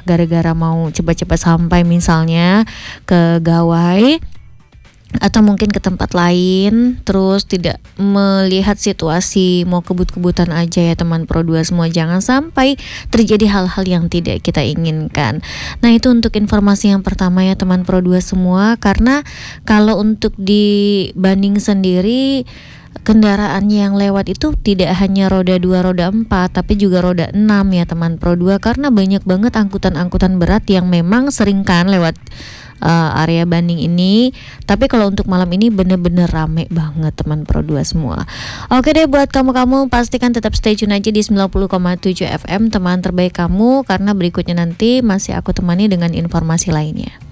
gara-gara mau cepat-cepat sampai misalnya ke gawai atau mungkin ke tempat lain, terus tidak melihat situasi, mau kebut-kebutan aja ya teman Pro 2 semua. Jangan sampai terjadi hal-hal yang tidak kita inginkan. Nah itu untuk informasi yang pertama ya teman Pro 2 semua. Karena kalau untuk di Bandung sendiri, kendaraan yang lewat itu tidak hanya roda 2, roda 4, tapi juga roda 6 ya teman Pro 2. Karena banyak banget angkutan-angkutan berat yang memang sering kan lewat area Bandung ini. Tapi kalau untuk malam ini bener-bener rame banget teman Pro 2 semua. Oke deh, buat kamu pastikan tetap stay tune aja di 90,7 FM teman terbaik kamu, karena berikutnya nanti masih aku temani dengan informasi lainnya.